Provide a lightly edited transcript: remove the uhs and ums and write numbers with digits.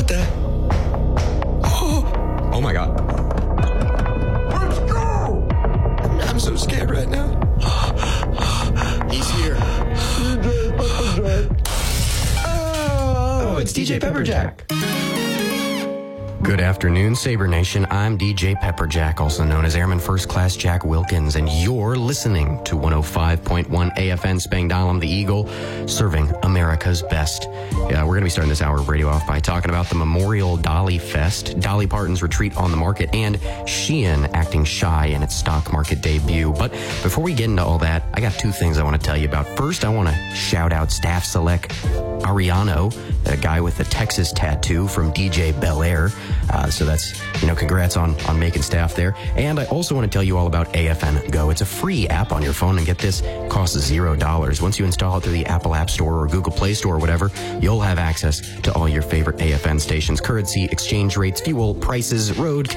What the? Oh my God. Let's go! I'm so scared right now. He's here. DJ Pepperjack. Oh, it's DJ Pepperjack. Good afternoon, Sabre Nation. I'm DJ Pepperjack, also known as Airman First Class Jack Wilkins, and you're listening to 105.1 AFN Spangdahlem, the Eagle, serving America's best. Yeah, we're going to be starting this hour of radio off by talking about the Memorial Dolly Fest, Dolly Parton's retreat on the market, and Shein acting shy in its stock market debut. But before we get into all that, I got two things I want to tell you about. First, I want to shout out Staff Select Ariano, a guy with a Texas tattoo from DJ Bel Air. So that's, congrats on making staff there. And I also want to tell you all about AFN Go. It's a free app on your phone, and get this, costs $0. Once you install it through the Apple App Store or Google Play Store or whatever, you'll have access to all your favorite AFN stations, currency, exchange rates, fuel, prices, road,